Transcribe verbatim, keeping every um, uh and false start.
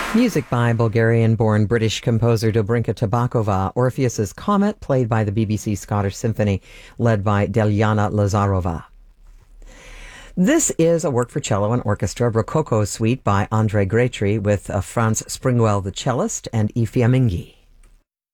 Music by Bulgarian-born British composer Dobrinka Tabakova, Orpheus's Comet, played by the B B C Scottish Symphony, led by Delyana Lazarova. This is a work for cello and orchestra, Rococo Suite by Andrei Gretry, with uh, Franz Springwell, the cellist, and Efi Amingi.